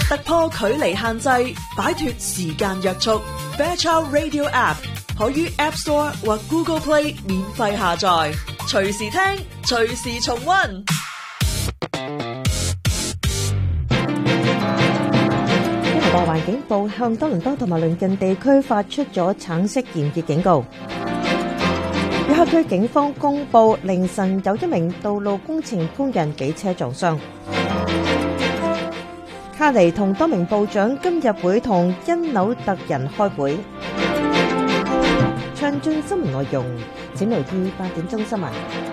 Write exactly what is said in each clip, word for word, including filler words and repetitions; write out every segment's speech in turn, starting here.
突破距離限制，擺脫時間約束。Fairchild Radio App 可於 App Store 或 Google Play 免費下載，隨時聽，隨時重溫。 天氣環境部向多倫多同埋鄰近地區發出咗橙色炎熱警告。約克區警方公布凌晨有一名道路工程工人俾車撞傷。卡尼同多名部長今日會同因紐特人開會。詳盡新聞內容，請留意八點鐘新聞。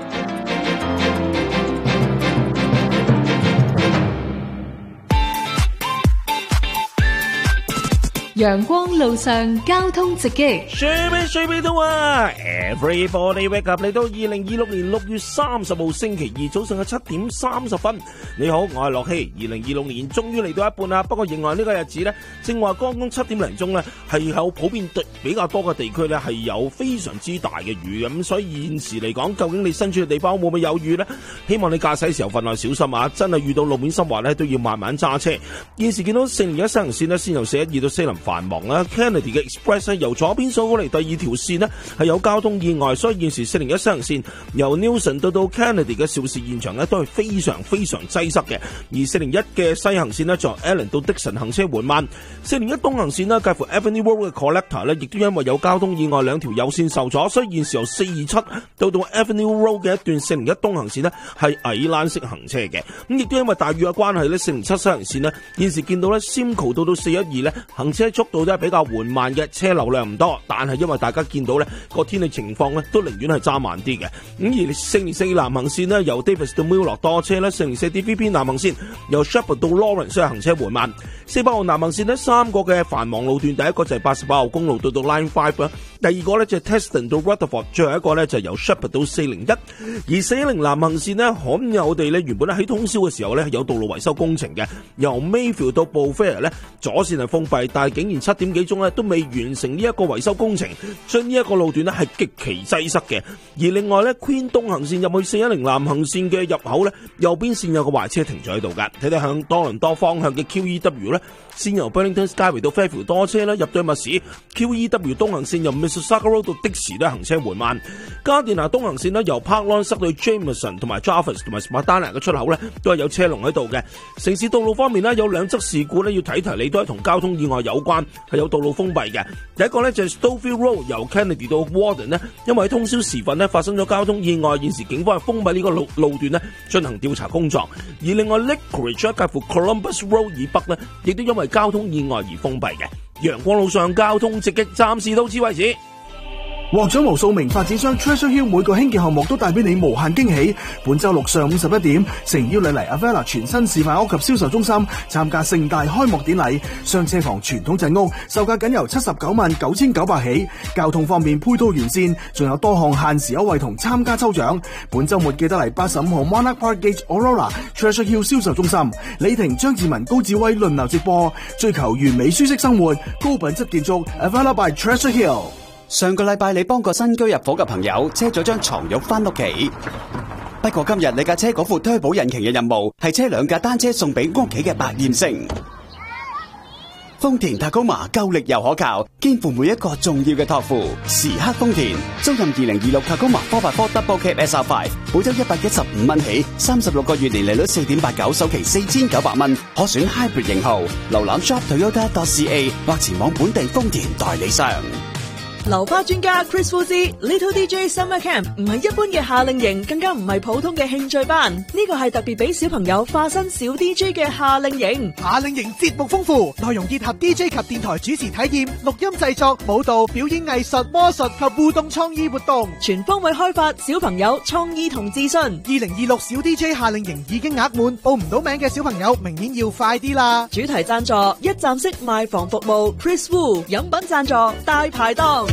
陽光路上交通直擊， 水尾水尾到啊 ！Everybody wake up，嚟到二零二六年六月三十號星期二早上嘅七點三十分。你好，我係樂希。二零二六年終於嚟到一半啦，不過迎來呢個日子呢，正話剛剛七點零鐘呢，係有普遍比較多嘅地區呢係有非常之大嘅雨嘅，咁所以現時嚟講，究竟你身處嘅地方會唔會有雨呢？希望你駕駛時候分外小心啊！真係遇到路面濕滑呢，都要慢慢揸車。現時見到四零一西行線呢，先由四一二到西林繁忙啦 ，Kennedy 嘅 Express 由左邊數過嚟第二條線呢係有交通意外，所以現時四零一西行線由 Newson 到到 Kennedy 嘅肇事現場呢都係非常非常擠塞嘅，而四零一嘅西行線呢就由 Allen 到 Dixon 行車緩慢，四零一東行線呢介乎 Avenue Road 嘅 Collector 呢亦都因為有交通意外，兩條右線受阻，所以現時由四二七到到 Avenue Road 嘅一段四零一東行線呢係矮欄式行車嘅，咁亦都因為大雨嘅關係呢，四零七西行線呢現時見到呢 Simcoe 到到四一二呢行車速度都係比較緩慢嘅，車流量唔多，但係因為大家見到呢個天氣情況呢都寧願係揸慢啲嘅。咁而四零四南行線呢由 Davis 到 Muir 多車呢，四零四 D V P 南行線由 Shepherd 到 Lawrence 行車緩慢，四百號南行線呢三個嘅繁忙路段，第一個就係八十八號公路到到 Line Five 啦，第二個呢就係 Teston 到 Rutherford， 最後一個呢就係由 Shepherd 到四零一，而四一零南行線呢罕有地呢原本喺通宵嘅時候呢有道路維修工程嘅，由 Mayfield 到 Beaufair 呢左線係封閉，但係竟然七點幾鐘呢都未完成呢一個維修工程，所以呢一個路段呢係極其擠塞嘅。而另外呢 Queen 東行線入去四一零南行線嘅入口呢，右邊線有個壞車停咗喺度噶，睇睇向多倫多方向嘅 Q E W 呢，先由 Burlington Skyway 到 Fairfield 多車啦，入到密市 Q E W 東行線由 Mississauga Road 到的士都行車緩慢，加電拿東行線呢由 Park Lawn 塞到 Jameson 同埋 Jarvis 同埋 Spadina 嘅出口呢都係有車龍喺度嘅。城市道路方面呢，有兩則事故呢要提提你，都係同交通意外有關，係有道路封閉嘅。第一個呢就係 Stouffville Road 由 Kennedy 到 Warden 呢，因為喺通宵時分呢發生咗交通意外，現時警方係封閉呢個路路段呢進行調查工作。而另外 Lakeridge 介乎 Columbus Road 以北呢，亦都因為交通意外而封閉嘅。陽光路上交通直擊，暫時到此為止。 獲獎無數名發展商 Treasure Hill 每個興建項目都帶俾你無限驚喜。本周六上午十一點，誠邀你嚟 Avella 全新示範屋及銷售中心參加盛大開幕典禮。雙車房傳統鎮屋售價僅由七十九萬九千九百起，交通方面配套完善，仲有多項限時優惠同參加抽獎。本周末記得嚟八十五號 Monarch Park Gate Aurora Treasure Hill 銷售中心，李婷、張志文、高志威輪流直播，追求完美舒適生活，高品質建築 Avella by Treasure Hill。 上個禮拜你幫個新居入伙嘅朋友車咗張床褥翻屋企，不過今日你架車嗰副推保引擎嘅任務係車兩架單車送俾屋企嘅百厭星。豐田 Tacoma 夠力又可靠，肩負每一個重要嘅託付。時刻豐田，租任二零二六 Tacoma four by four Double Cab S R five， 保周一百一十五蚊起，三十六個月年利率四點八九，首期四千九百蚊，可選 Hybrid 型號。瀏覽 shop toyota dot c a 或前往本地豐田代理商。 流花專家 Chris Fu 之 Little D J Summer Camp 唔係一般嘅夏令營，更加唔係普通嘅興趣班，呢個係特別俾小朋友化身小 D J 嘅夏令營。 夏令營節目豐富，內容結合 D J 及電台主持體驗、錄音製作、舞蹈、表演藝術、魔術及互動創意活動， 全方位開發小朋友創意同自信。 二零二六小 D J 夏令營已經額滿，報唔到名嘅小朋友明年要快啲啦！ 主題贊助一站式賣房服務 Chris Fu， 飲品贊助大排檔。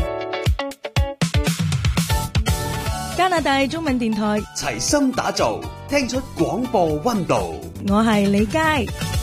加拿大中文電台齊心打造，聽出廣播溫度。 我係李佳。